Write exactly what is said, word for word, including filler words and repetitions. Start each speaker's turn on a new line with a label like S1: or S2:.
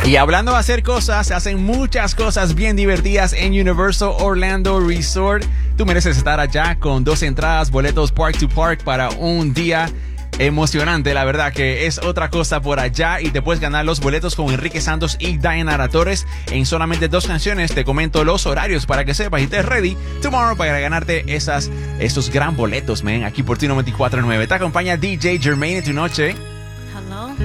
S1: Y hablando de hacer cosas, se hacen muchas cosas bien divertidas en Universal Orlando Resort. Tú mereces estar allá con dos entradas, boletos Park to Park para un día emocionante. La verdad que es otra cosa por allá y te puedes ganar los boletos con Enrique Santos y Dayanara Torres en solamente dos canciones. Te comento los horarios para que sepas y estés ready tomorrow para ganarte esas, esos gran boletos, man, aquí por T noventa y cuatro punto nueve. Te acompaña D J Jermaine en tu noche.